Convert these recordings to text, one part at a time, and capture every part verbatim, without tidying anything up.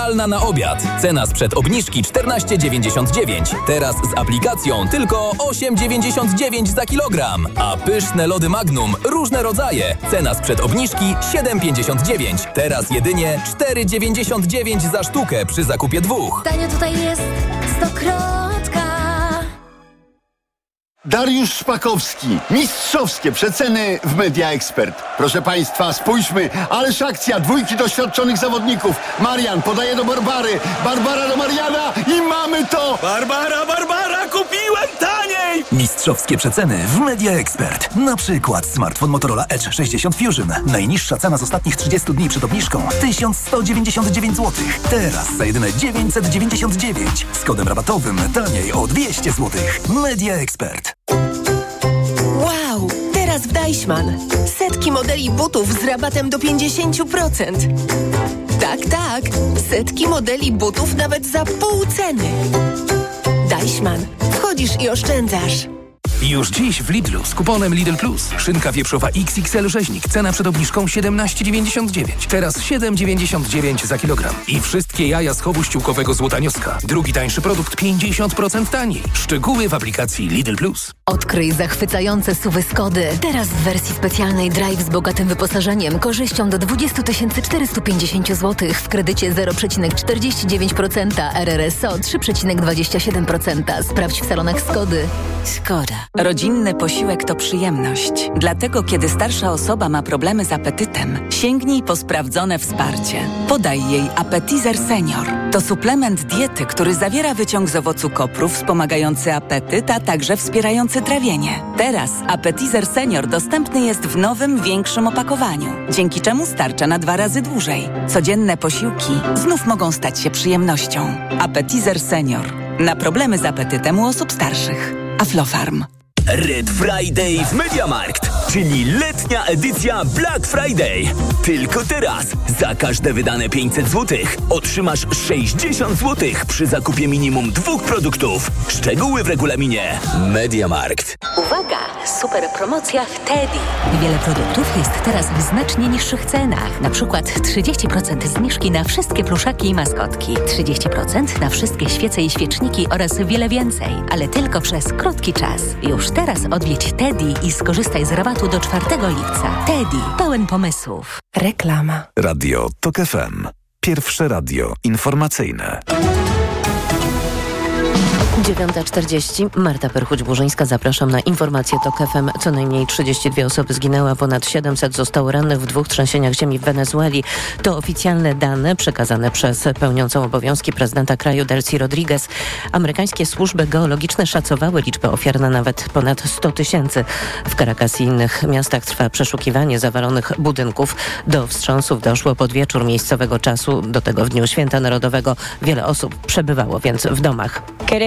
idealna na obiad. Cena sprzed obniżki czternaście dziewięćdziesiąt dziewięć. Teraz z aplikacją tylko osiem dziewięćdziesiąt dziewięć za kilogram. A pyszne lody Magnum, różne rodzaje. Cena sprzed obniżki siedem pięćdziesiąt dziewięć. Teraz jedynie cztery dziewięćdziesiąt dziewięć za sztukę przy zakupie dwóch. Tanio tutaj jest stokrotka. Dariusz Szpakowski. Mistrzowskie przeceny w Media Expert. Proszę Państwa, spójrzmy. Ależ akcja dwójki doświadczonych zawodników. Marian podaje do Barbary. Barbara do Mariana i mamy to! Barbara, Barbara, kupiłem taniej! Mistrzowskie przeceny w Media Expert. Na przykład smartfon Motorola Edge sześćdziesiąt Fusion. Najniższa cena z ostatnich trzydziestu dni przed obniżką tysiąc sto dziewięćdziesiąt dziewięć złotych. Teraz za jedyne dziewięćset dziewięćdziesiąt dziewięć. Z kodem rabatowym taniej o dwieście złotych. Media Expert. Wow! Teraz w Deichmann. Setki modeli butów z rabatem do pięćdziesiąt procent. Tak, tak. Setki modeli butów nawet za pół ceny. Deichmann. Wchodzisz i oszczędzasz. Już dziś w Lidlu z kuponem Lidl Plus. Szynka wieprzowa X X L rzeźnik. Cena przed obniżką siedemnaście dziewięćdziesiąt dziewięć. Teraz siedem dziewięćdziesiąt dziewięć za kilogram. I wszystkie jaja z chowu ściółkowego Złotanioska. Drugi tańszy produkt pięćdziesiąt procent taniej. Szczegóły w aplikacji Lidl Plus. Odkryj zachwycające suwy Skody. Teraz w wersji specjalnej Drive z bogatym wyposażeniem. Korzyścią do dwadzieścia tysięcy czterysta pięćdziesiąt złotych w kredycie zero przecinek czterdzieści dziewięć procent, R R S O trzy przecinek dwadzieścia siedem procent. Sprawdź w salonach Skody. Skoda. Rodzinny posiłek to przyjemność. Dlatego, kiedy starsza osoba ma problemy z apetytem, sięgnij po sprawdzone wsparcie. Podaj jej Appetizer Senior. To suplement diety, który zawiera wyciąg z owocu kopru wspomagający apetyt, a także wspierający trawienie. Teraz Appetizer Senior dostępny jest w nowym, większym opakowaniu, dzięki czemu starcza na dwa razy dłużej. Codzienne posiłki znów mogą stać się przyjemnością. Appetizer Senior. Na problemy z apetytem u osób starszych. Aflofarm. Red Friday w MediaMarkt, czyli letnia edycja Black Friday. Tylko teraz za każde wydane pięćset złotych otrzymasz sześćdziesiąt złotych przy zakupie minimum dwóch produktów. Szczegóły w regulaminie MediaMarkt. Uwaga! Super promocja w Teddy. Wiele produktów jest teraz w znacznie niższych cenach. Na przykład trzydzieści procent zniżki na wszystkie pluszaki i maskotki. trzydzieści procent na wszystkie świece i świeczniki oraz wiele więcej. Ale tylko przez krótki czas. Już teraz odwiedź Teddy i skorzystaj z rabatu do czwartego lipca. Teddy. Pełen pomysłów. Reklama. Radio TOK F M. Pierwsze radio informacyjne. dziewiąta czterdzieści. Marta Perchuć-Burzyńska. Zapraszam na informacje TOK F M. Co najmniej trzydzieści dwie osoby zginęły, a ponad siedemset zostało rannych w dwóch trzęsieniach ziemi w Wenezueli. To oficjalne dane przekazane przez pełniącą obowiązki prezydenta kraju Delcy Rodriguez. Amerykańskie służby geologiczne szacowały liczbę ofiar na nawet ponad sto tysięcy. W Caracas i innych miastach trwa przeszukiwanie zawalonych budynków. Do wstrząsów doszło pod wieczór miejscowego czasu. Do tego w Dniu Święta Narodowego wiele osób przebywało więc w domach.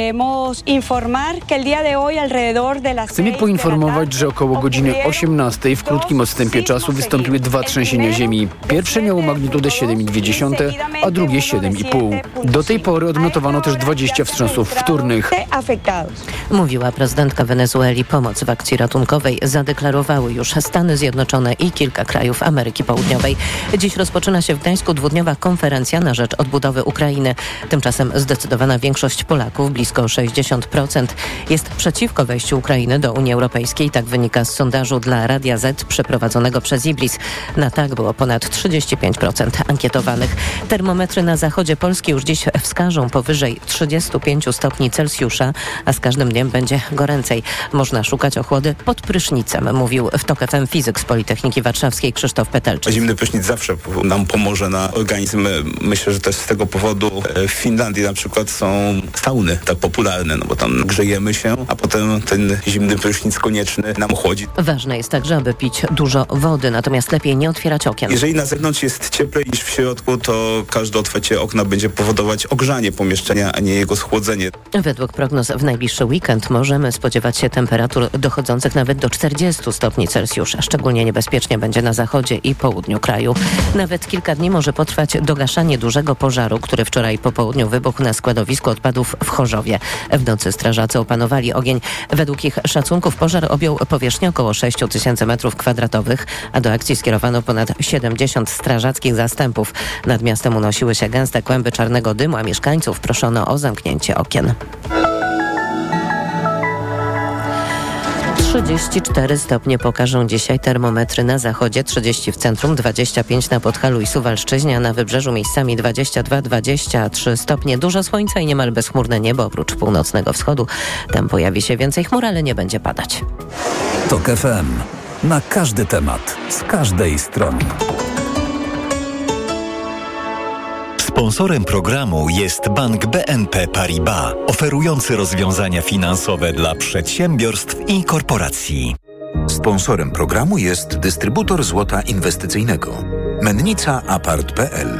Chcemy poinformować, że około godziny osiemnastej w krótkim odstępie czasu wystąpiły dwa trzęsienia ziemi. Pierwsze miało magnitudę siedem przecinek dwa, a drugie siedem przecinek pięć. Do tej pory odnotowano też dwadzieścia wstrząsów wtórnych. Mówiła prezydentka Wenezueli. Pomoc w akcji ratunkowej zadeklarowały już Stany Zjednoczone i kilka krajów Ameryki Południowej. Dziś rozpoczyna się w Gdańsku dwudniowa konferencja na rzecz odbudowy Ukrainy. Tymczasem zdecydowana większość Polaków, blisko sześćdziesiąt procent, jest przeciwko wejściu Ukrainy do Unii Europejskiej. Tak wynika z sondażu dla Radia Z przeprowadzonego przez Iblis. Na tak było ponad trzydzieści pięć procent ankietowanych. Termometry na zachodzie Polski już dziś wskażą powyżej trzydziestu pięciu stopni Celsjusza, a z każdym dniem będzie goręcej. Można szukać ochłody pod prysznicem, mówił w TOK F M fizyk z Politechniki Warszawskiej Krzysztof Petelczyk. Zimny prysznic zawsze nam pomoże na organizm. Myślę, że też z tego powodu w Finlandii na przykład są sauny tak popularne, no bo tam grzejemy się, a potem ten zimny prysznic konieczny nam chłodzi. Ważne jest także, aby pić dużo wody, natomiast lepiej nie otwierać okien. Jeżeli na zewnątrz jest cieplej niż w środku, to każde otwarcie okna będzie powodować ogrzanie pomieszczenia, a nie jego schłodzenie. Według prognoz w najbliższy weekend możemy spodziewać się temperatur dochodzących nawet do czterdziestu stopni Celsjusza. Szczególnie niebezpiecznie będzie na zachodzie i południu kraju. Nawet kilka dni może potrwać dogaszanie dużego pożaru, który wczoraj po południu wybuchł na składowisku odpadów w Chorzowie. W nocy strażacy opanowali ogień. Według ich szacunków pożar objął powierzchnię około sześć tysięcy metrów kwadratowych, a do akcji skierowano ponad siedemdziesiąt strażackich zastępów. Nad miastem unosiły się gęste kłęby czarnego dymu, a mieszkańców proszono o zamknięcie okien. trzydzieści cztery stopnie pokażą dzisiaj termometry na zachodzie, trzydzieści w centrum, dwadzieścia pięć na Podhalu i Suwalszczyźnie, a na wybrzeżu miejscami dwadzieścia dwa dwadzieścia trzy stopnie. Dużo słońca i niemal bezchmurne niebo, oprócz północnego wschodu. Tam pojawi się więcej chmur, ale nie będzie padać. Tok F M. Na każdy temat, z każdej strony. Sponsorem programu jest Bank B N P Paribas, oferujący rozwiązania finansowe dla przedsiębiorstw i korporacji. Sponsorem programu jest dystrybutor złota inwestycyjnego Mennica Apart kropka p l.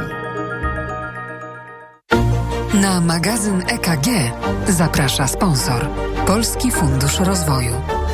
Na magazyn E K G zaprasza sponsor Polski Fundusz Rozwoju.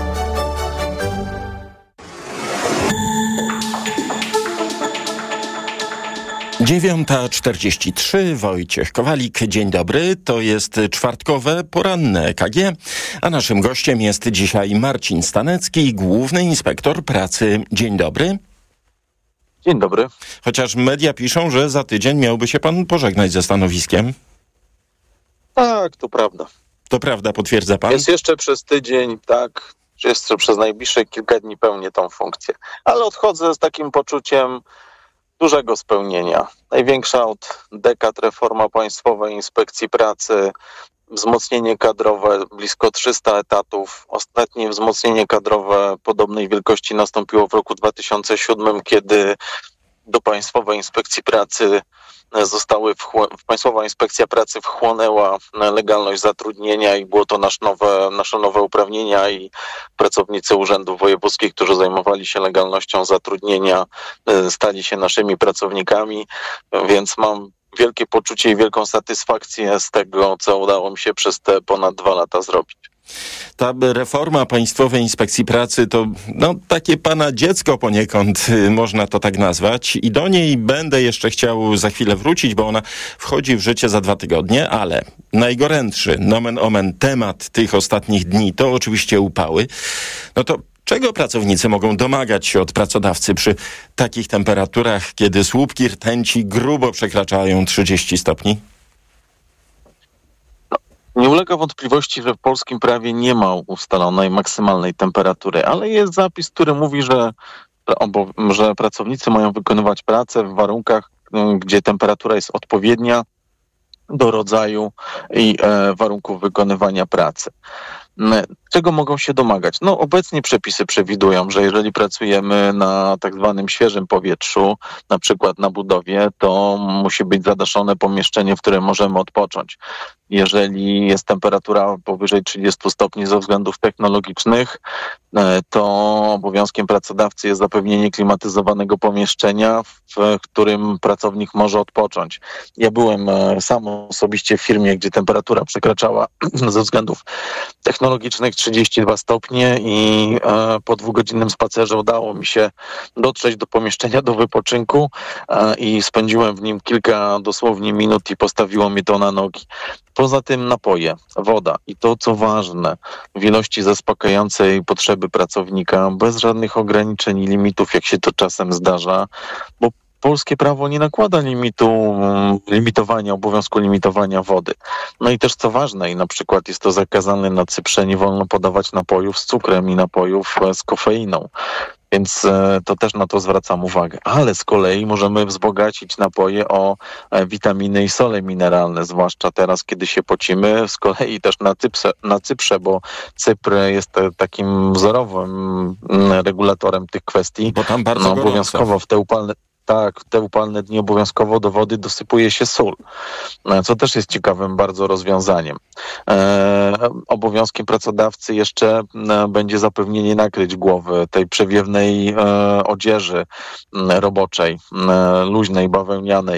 dziewiąta czterdzieści trzy, Wojciech Kowalik, dzień dobry. To jest czwartkowe, poranne E K G, a naszym gościem jest dzisiaj Marcin Stanecki, główny inspektor pracy. Dzień dobry. Dzień dobry. Chociaż media piszą, że za tydzień miałby się pan pożegnać ze stanowiskiem. Tak, to prawda. To prawda, potwierdza pan? Jest jeszcze przez tydzień, tak, jeszcze przez najbliższe kilka dni pełnię tą funkcję. Ale odchodzę z takim poczuciem dużego spełnienia. Największa od dekad reforma Państwowej Inspekcji Pracy, wzmocnienie kadrowe, blisko trzysta etatów. Ostatnie wzmocnienie kadrowe podobnej wielkości nastąpiło w roku dwa tysiące siódmym, kiedy do Państwowej Inspekcji Pracy zostały wchło- Państwowa Inspekcja Pracy wchłonęła legalność zatrudnienia i było to nasz nowe, nasze nowe uprawnienia i pracownicy urzędów wojewódzkich, którzy zajmowali się legalnością zatrudnienia, stali się naszymi pracownikami, więc mam wielkie poczucie i wielką satysfakcję z tego, co udało mi się przez te ponad dwa lata zrobić. Ta reforma Państwowej Inspekcji Pracy to no, takie pana dziecko poniekąd, można to tak nazwać, i do niej będę jeszcze chciał za chwilę wrócić, bo ona wchodzi w życie za dwa tygodnie, ale najgorętszy, nomen omen, temat tych ostatnich dni to oczywiście upały. No to czego pracownicy mogą domagać się od pracodawcy przy takich temperaturach, kiedy słupki rtęci grubo przekraczają trzydzieści stopni? Nie ulega wątpliwości, że w polskim prawie nie ma ustalonej maksymalnej temperatury, ale jest zapis, który mówi, że, że pracownicy mają wykonywać pracę w warunkach, gdzie temperatura jest odpowiednia do rodzaju i e, warunków wykonywania pracy. Czego mogą się domagać? No obecnie przepisy przewidują, że jeżeli pracujemy na tak zwanym świeżym powietrzu, na przykład na budowie, to musi być zadaszone pomieszczenie, w którym możemy odpocząć. Jeżeli jest temperatura powyżej trzydziestu stopni ze względów technologicznych, to obowiązkiem pracodawcy jest zapewnienie klimatyzowanego pomieszczenia, w którym pracownik może odpocząć. Ja byłem sam osobiście w firmie, gdzie temperatura przekraczała ze względów technologicznych trzydzieści dwa stopnie i po dwugodzinnym spacerze udało mi się dotrzeć do pomieszczenia do wypoczynku i spędziłem w nim kilka dosłownie minut i postawiło mnie to na nogi. Poza tym napoje, woda i to, co ważne, w ilości zaspokajającej potrzeby pracownika, bez żadnych ograniczeń i limitów, jak się to czasem zdarza, bo polskie prawo nie nakłada limitu, limitowania, obowiązku limitowania wody. No i też co ważne, i na przykład jest to zakazane na Cyprze, nie wolno podawać napojów z cukrem i napojów z kofeiną. Więc to też na to zwracam uwagę. Ale z kolei możemy wzbogacić napoje o witaminy i sole mineralne, zwłaszcza teraz, kiedy się pocimy. Z kolei też na Cyprze, na Cyprze, bo Cypr jest takim wzorowym regulatorem tych kwestii. Bo tam bardzo no, obowiązkowo w te upalne... Tak, te upalne dni obowiązkowo do wody dosypuje się sól, co też jest ciekawym bardzo rozwiązaniem. E, obowiązkiem pracodawcy jeszcze e, będzie zapewnienie nakryć głowy, tej przewiewnej e, odzieży e, roboczej, e, luźnej, bawełnianej.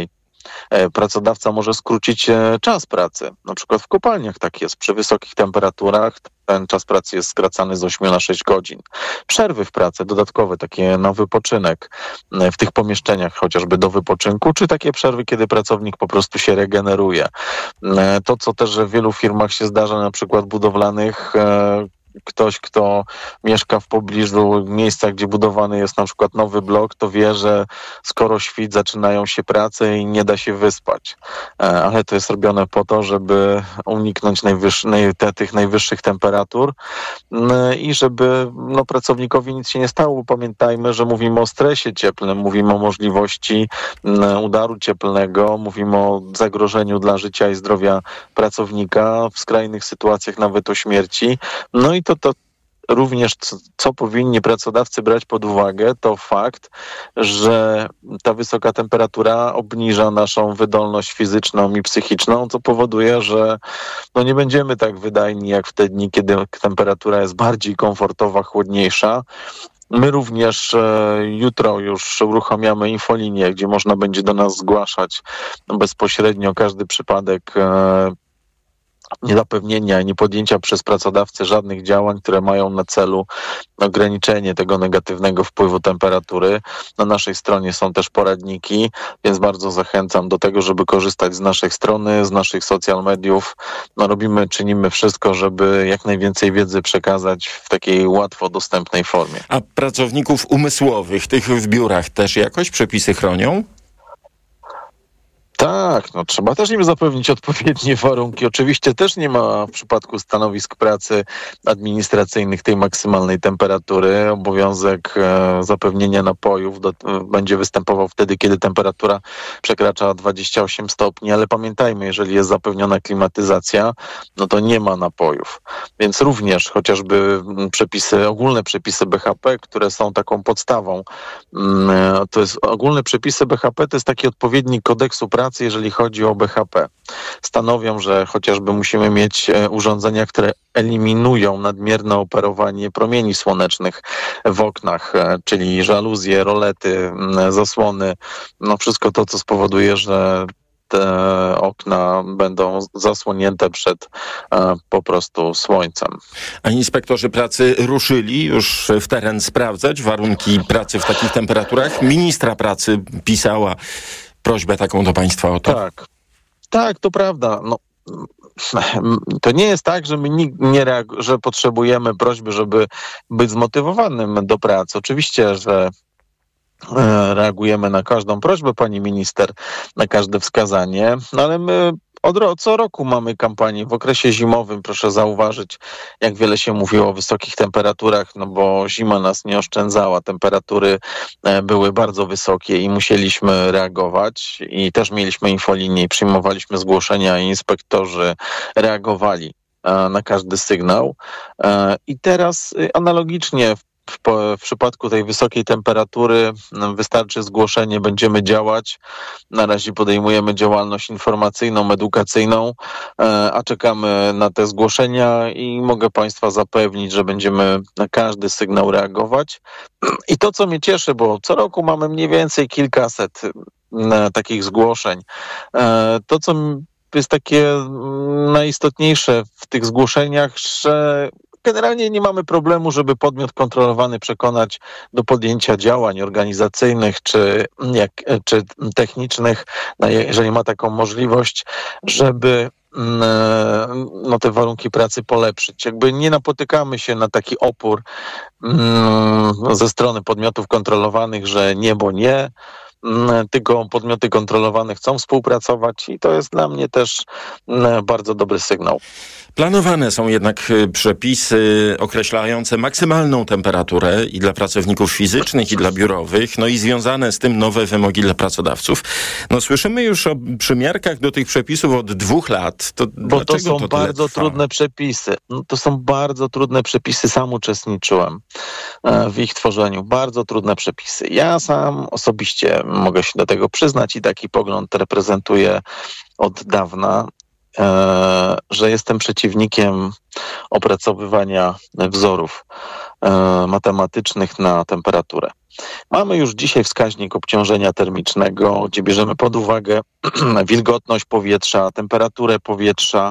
pracodawca może skrócić czas pracy. Na przykład w kopalniach tak jest. Przy wysokich temperaturach ten czas pracy jest skracany z ośmiu na sześć godzin. Przerwy w pracy, dodatkowe takie na wypoczynek w tych pomieszczeniach, chociażby do wypoczynku, czy takie przerwy, kiedy pracownik po prostu się regeneruje. To, co też w wielu firmach się zdarza, na przykład budowlanych, ktoś, kto mieszka w pobliżu miejsca, gdzie budowany jest na przykład nowy blok, to wie, że skoro świt zaczynają się prace i nie da się wyspać. Ale to jest robione po to, żeby uniknąć najwyższy, naj, te, tych najwyższych temperatur i żeby no, pracownikowi nic się nie stało. Pamiętajmy, że mówimy o stresie cieplnym, mówimy o możliwości udaru cieplnego, mówimy o zagrożeniu dla życia i zdrowia pracownika, w skrajnych sytuacjach nawet o śmierci. No i to, to również, co, co powinni pracodawcy brać pod uwagę, to fakt, że ta wysoka temperatura obniża naszą wydolność fizyczną i psychiczną, co powoduje, że no nie będziemy tak wydajni jak w te dni, kiedy temperatura jest bardziej komfortowa, chłodniejsza. My również e, jutro już uruchamiamy infolinię, gdzie można będzie do nas zgłaszać bezpośrednio każdy przypadek e, niezapewnienia i niepodjęcia przez pracodawcę żadnych działań, które mają na celu ograniczenie tego negatywnego wpływu temperatury. Na naszej stronie są też poradniki, więc bardzo zachęcam do tego, żeby korzystać z naszej strony, z naszych social mediów. No, robimy, czynimy wszystko, żeby jak najwięcej wiedzy przekazać w takiej łatwo dostępnej formie. A pracowników umysłowych, tych w biurach też jakoś przepisy chronią? Tak, no trzeba też im zapewnić odpowiednie warunki. Oczywiście też nie ma w przypadku stanowisk pracy administracyjnych tej maksymalnej temperatury. Obowiązek e, zapewnienia napojów do, e, będzie występował wtedy, kiedy temperatura przekracza dwadzieścia osiem stopni, ale pamiętajmy, jeżeli jest zapewniona klimatyzacja, no to nie ma napojów. Więc również chociażby przepisy, ogólne przepisy B H P, które są taką podstawą, e, to jest ogólne przepisy B H P, to jest taki odpowiednik kodeksu pracy, jeżeli chodzi o B H P. Stanowią, że chociażby musimy mieć urządzenia, które eliminują nadmierne operowanie promieni słonecznych w oknach, czyli żaluzje, rolety, zasłony, no wszystko to, co spowoduje, że te okna będą zasłonięte przed e, po prostu słońcem. A inspektorzy pracy ruszyli już w teren sprawdzać warunki pracy w takich temperaturach? Ministra pracy pisała prośbę taką do państwa o to? Tak, tak, to prawda. No, to nie jest tak, że my nie, nie reag- że potrzebujemy prośby, żeby być zmotywowanym do pracy. Oczywiście, że e, reagujemy na każdą prośbę pani minister, na każde wskazanie, no ale my Od ro- co roku mamy kampanię. W okresie zimowym, proszę zauważyć, jak wiele się mówiło o wysokich temperaturach, no bo zima nas nie oszczędzała. Temperatury e, były bardzo wysokie i musieliśmy reagować. I też mieliśmy infolinię i przyjmowaliśmy zgłoszenia i inspektorzy reagowali e, na każdy sygnał. E, I teraz e, analogicznie w W, w przypadku tej wysokiej temperatury wystarczy zgłoszenie, będziemy działać. Na razie podejmujemy działalność informacyjną, edukacyjną, a czekamy na te zgłoszenia i mogę państwa zapewnić, że będziemy na każdy sygnał reagować. I to, co mnie cieszy, bo co roku mamy mniej więcej kilkaset takich zgłoszeń. To, co jest takie najistotniejsze w tych zgłoszeniach, że generalnie nie mamy problemu, żeby podmiot kontrolowany przekonać do podjęcia działań organizacyjnych czy, jak, czy technicznych, no jeżeli ma taką możliwość, żeby no, te warunki pracy polepszyć. Jakby nie napotykamy się na taki opór mm, ze strony podmiotów kontrolowanych, że nie, bo nie. Tylko podmioty kontrolowane chcą współpracować i to jest dla mnie też bardzo dobry sygnał. Planowane są jednak przepisy określające maksymalną temperaturę i dla pracowników fizycznych, i dla biurowych, no i związane z tym nowe wymogi dla pracodawców. No słyszymy już o przymiarkach do tych przepisów od dwóch lat. To Bo to są to bardzo trwa? trudne przepisy. No, to są bardzo trudne przepisy. Sam uczestniczyłem w ich tworzeniu. Bardzo trudne przepisy. Ja sam osobiście mogę się do tego przyznać i taki pogląd reprezentuję od dawna, że jestem przeciwnikiem opracowywania wzorów. e, matematycznych na temperaturę. Mamy już dzisiaj wskaźnik obciążenia termicznego, gdzie bierzemy pod uwagę wilgotność powietrza, temperaturę powietrza,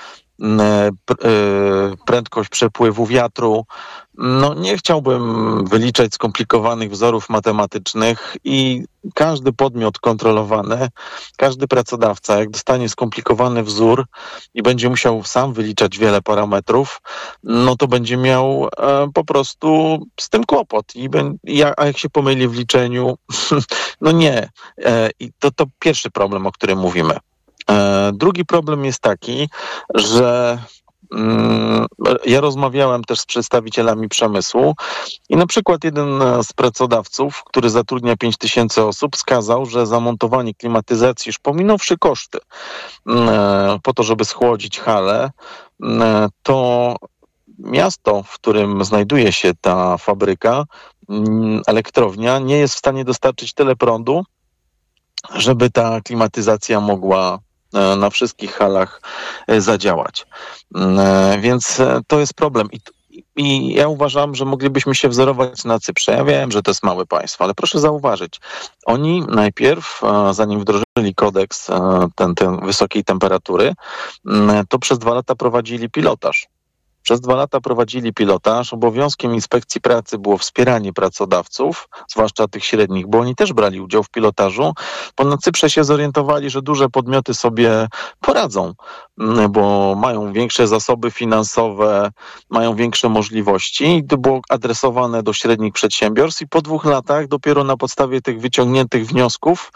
prędkość przepływu wiatru. No, nie chciałbym wyliczać skomplikowanych wzorów matematycznych i każdy podmiot kontrolowany, każdy pracodawca, jak dostanie skomplikowany wzór i będzie musiał sam wyliczać wiele parametrów, no to będzie miał e, po prostu z tym kłopot. I ben, ja, a jak się pomyli w liczeniu, no nie. E, I to, to pierwszy problem, o którym mówimy. E, drugi problem jest taki, że mm, ja rozmawiałem też z przedstawicielami przemysłu i na przykład jeden z pracodawców, który zatrudnia pięć tysięcy osób, wskazał, że zamontowanie klimatyzacji, już pominąwszy koszty, e, po to, żeby schłodzić halę, e, to miasto, w którym znajduje się ta fabryka, elektrownia, nie jest w stanie dostarczyć tyle prądu, żeby ta klimatyzacja mogła na wszystkich halach zadziałać. Więc to jest problem. I, I ja uważam, że moglibyśmy się wzorować na Cyprze. Ja wiem, że to jest małe państwo, ale proszę zauważyć, oni najpierw, zanim wdrożyli kodeks ten, ten wysokiej temperatury, to przez dwa lata prowadzili pilotaż. Przez dwa lata prowadzili pilotaż. Obowiązkiem inspekcji pracy było wspieranie pracodawców, zwłaszcza tych średnich, bo oni też brali udział w pilotażu, bo na Cyprze się zorientowali, że duże podmioty sobie poradzą, bo mają większe zasoby finansowe, mają większe możliwości i to było adresowane do średnich przedsiębiorstw i po dwóch latach dopiero na podstawie tych wyciągniętych wniosków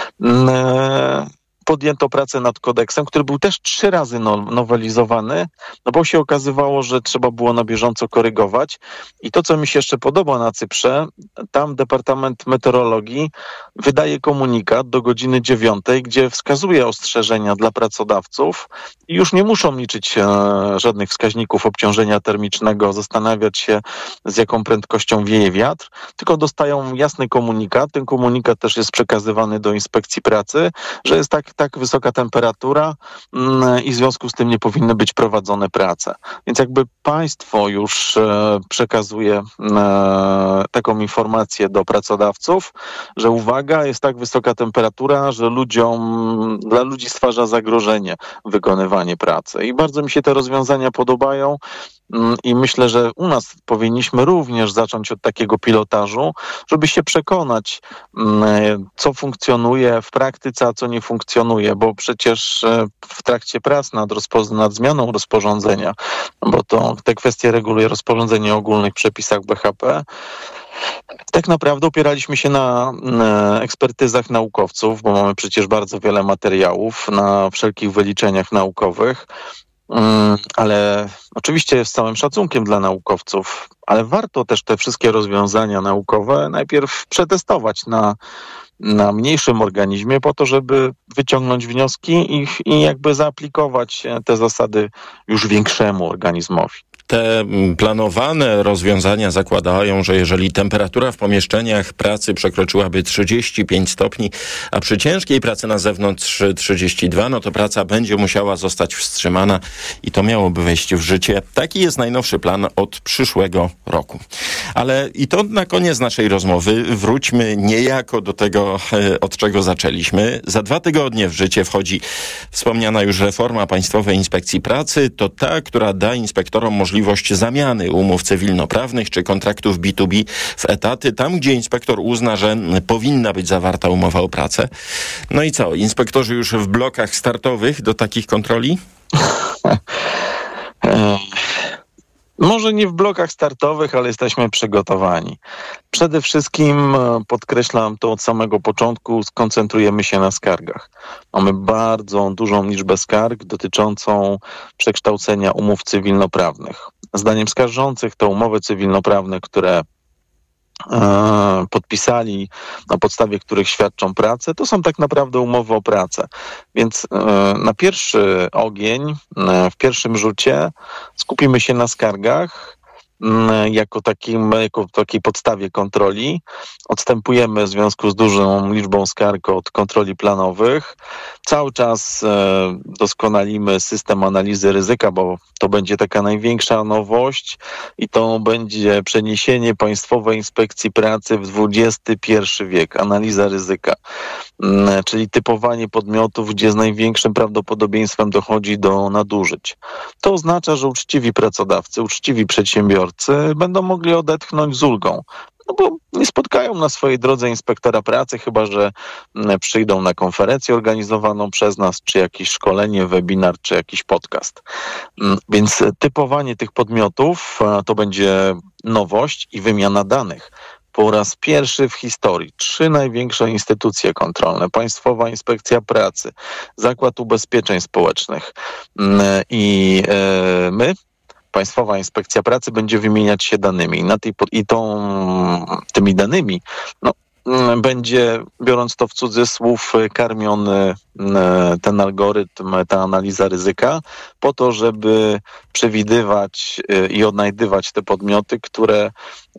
e, podjęto pracę nad kodeksem, który był też trzy razy nowelizowany, no bo się okazywało, że trzeba było na bieżąco korygować. I to, co mi się jeszcze podoba na Cyprze, tam Departament Meteorologii wydaje komunikat do godziny dziewiątej, gdzie wskazuje ostrzeżenia dla pracodawców i już nie muszą liczyć e, żadnych wskaźników obciążenia termicznego, zastanawiać się, z jaką prędkością wieje wiatr, tylko dostają jasny komunikat. Ten komunikat też jest przekazywany do inspekcji pracy, że jest tak tak wysoka temperatura i w związku z tym nie powinny być prowadzone prace. Więc jakby państwo już e, przekazuje e, taką informację do pracodawców, że uwaga, jest tak wysoka temperatura, że ludziom, dla ludzi stwarza zagrożenie wykonywanie pracy. I bardzo mi się te rozwiązania podobają i myślę, że u nas powinniśmy również zacząć od takiego pilotażu, żeby się przekonać, co funkcjonuje w praktyce, a co nie funkcjonuje, bo przecież w trakcie prac nad, rozpo- nad zmianą rozporządzenia, bo to te kwestie reguluje rozporządzenie o ogólnych przepisach B H P, tak naprawdę opieraliśmy się na, na ekspertyzach naukowców, bo mamy przecież bardzo wiele materiałów, na wszelkich wyliczeniach naukowych, ale oczywiście z całym szacunkiem dla naukowców, ale warto też te wszystkie rozwiązania naukowe najpierw przetestować na, na mniejszym organizmie po to, żeby wyciągnąć wnioski i, i jakby zaaplikować te zasady już większemu organizmowi. Te planowane rozwiązania zakładają, że jeżeli temperatura w pomieszczeniach pracy przekroczyłaby trzydzieści pięć stopni, a przy ciężkiej pracy na zewnątrz trzydzieści dwa, no to praca będzie musiała zostać wstrzymana i to miałoby wejść w życie. Taki jest najnowszy plan od przyszłego roku. Ale i to na koniec naszej rozmowy. Wróćmy niejako do tego, od czego zaczęliśmy. Za dwa tygodnie w życie wchodzi wspomniana już reforma Państwowej Inspekcji Pracy. To ta, która da inspektorom możliwość możliwość zamiany umów cywilnoprawnych czy kontraktów B dwa B w etaty, tam gdzie inspektor uzna, że powinna być zawarta umowa o pracę. No i co? Inspektorzy już w blokach startowych do takich kontroli? Może nie w blokach startowych, ale jesteśmy przygotowani. Przede wszystkim, podkreślam to od samego początku, skoncentrujemy się na skargach. Mamy bardzo dużą liczbę skarg dotyczącą przekształcenia umów cywilnoprawnych. Zdaniem skarżących te umowy cywilnoprawne, które e, podpisali, na podstawie których świadczą pracę, to są tak naprawdę umowy o pracę. Więc e, na pierwszy ogień, e, w pierwszym rzucie skupimy się na skargach jako takim, jako takiej podstawie kontroli. Odstępujemy w związku z dużą liczbą skarg od kontroli planowych. Cały czas doskonalimy system analizy ryzyka, bo to będzie taka największa nowość i to będzie przeniesienie Państwowej Inspekcji Pracy w dwudziesty pierwszy wiek. Analiza ryzyka, czyli typowanie podmiotów, gdzie z największym prawdopodobieństwem dochodzi do nadużyć. To oznacza, że uczciwi pracodawcy, uczciwi przedsiębiorcy będą mogli odetchnąć z ulgą. No bo nie spotkają na swojej drodze inspektora pracy, chyba że przyjdą na konferencję organizowaną przez nas, czy jakieś szkolenie, webinar, czy jakiś podcast. Więc typowanie tych podmiotów to będzie nowość i wymiana danych. Po raz pierwszy w historii trzy największe instytucje kontrolne, Państwowa Inspekcja Pracy, Zakład Ubezpieczeń Społecznych i my, Państwowa Inspekcja Pracy, będzie wymieniać się danymi. Na tej, I tą, tymi danymi no, będzie, biorąc to w cudzysłów, karmiony ten algorytm, ta analiza ryzyka, po to, żeby przewidywać i odnajdywać te podmioty, które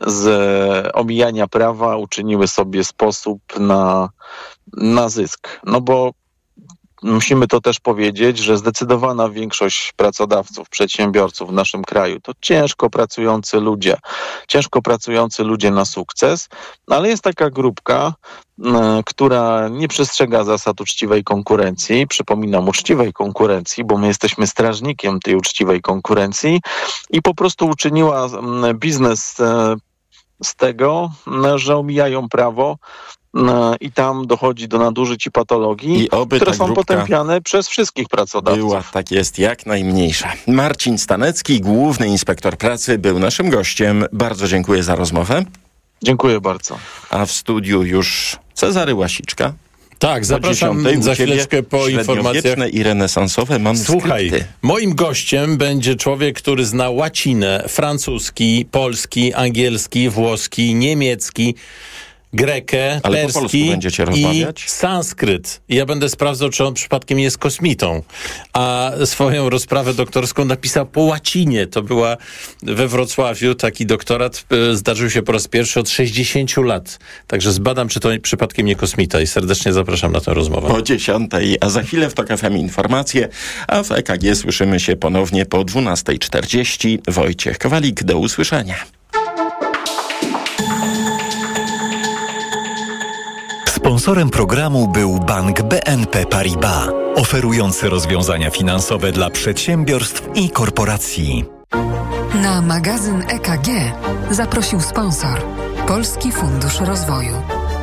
z omijania prawa uczyniły sobie sposób na, na zysk. No bo musimy to też powiedzieć, że zdecydowana większość pracodawców, przedsiębiorców w naszym kraju to ciężko pracujący ludzie, ciężko pracujący ludzie na sukces, ale jest taka grupka, która nie przestrzega zasad uczciwej konkurencji. Przypominam, uczciwej konkurencji, bo my jesteśmy strażnikiem tej uczciwej konkurencji i po prostu uczyniła biznes z tego, że omijają prawo, i tam dochodzi do nadużyć i patologii, I oby które są potępiane przez wszystkich pracodawców. Była, tak jest, jak najmniejsza. Marcin Stanecki, główny inspektor pracy, był naszym gościem. Bardzo dziękuję za rozmowę. Dziękuję bardzo. A w studiu już Cezary Łasiczka. Tak, zapraszam za chwileczkę po informacjach. I renesansowe manuskrypty. Słuchaj, moim gościem będzie człowiek, który zna łacinę, francuski, polski, angielski, włoski, niemiecki, grekę, Ale perski i sanskryt. Ja będę sprawdzał, czy on przypadkiem nie jest kosmitą. A swoją rozprawę doktorską napisał po łacinie. To była we Wrocławiu. Taki doktorat zdarzył się po raz pierwszy od sześćdziesięciu lat. Także zbadam, czy to przypadkiem nie kosmita i serdecznie zapraszam na tę rozmowę. Po dziesiątej, a za chwilę w TOK F M informacje, a w E K G słyszymy się ponownie po dwunastej czterdzieści. Wojciech Kowalik, do usłyszenia. Sponsorem programu był Bank B N P Paribas, oferujący rozwiązania finansowe dla przedsiębiorstw i korporacji. Na magazyn E K G zaprosił sponsor Polski Fundusz Rozwoju.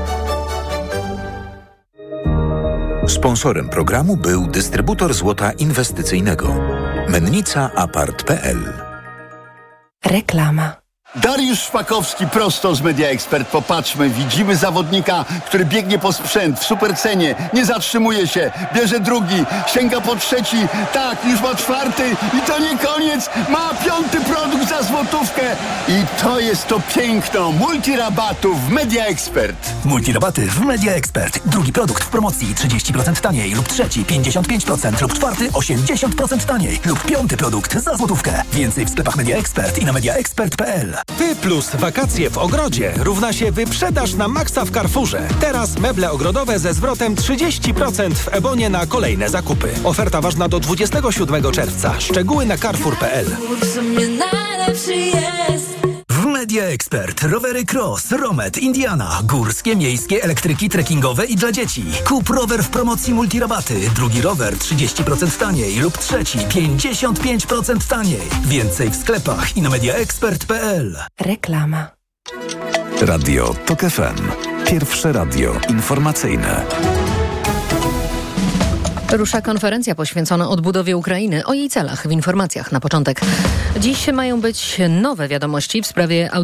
Sponsorem programu był dystrybutor złota inwestycyjnego Mennica Apart kropka p l. Reklama. Dariusz Szpakowski prosto z Media Expert. Popatrzmy, widzimy zawodnika, który biegnie po sprzęt w supercenie, nie zatrzymuje się, bierze drugi, sięga po trzeci, tak, już ma czwarty i to nie koniec, ma piąty produkt za złotówkę i to jest to piękno multirabatów w Media Expert. Multirabaty w Media Expert. Drugi produkt w promocji trzydzieści procent taniej lub trzeci pięćdziesiąt pięć procent lub czwarty osiemdziesiąt procent taniej lub piąty produkt za złotówkę. Więcej w sklepach Media Expert i na media expert kropka p l. Ty plus wakacje w ogrodzie równa się wyprzedaż na maksa w Carrefourze. Teraz meble ogrodowe ze zwrotem trzydzieści procent w Ebonie na kolejne zakupy. Oferta ważna do dwudziestego siódmego czerwca. Szczegóły na carrefour kropka p l. W Media Expert rowery Cross, Romet, Indiana, górskie, miejskie, elektryki, trekkingowe i dla dzieci. Kup rower w promocji multirabaty. Drugi rower trzydzieści procent taniej lub trzeci pięćdziesiąt pięć procent taniej. Więcej w sklepach i na media expert kropka p l. Reklama. Radio TOK F M. Pierwsze radio informacyjne. Rusza konferencja poświęcona odbudowie Ukrainy. O jej celach w informacjach na początek. Dziś mają być nowe wiadomości w sprawie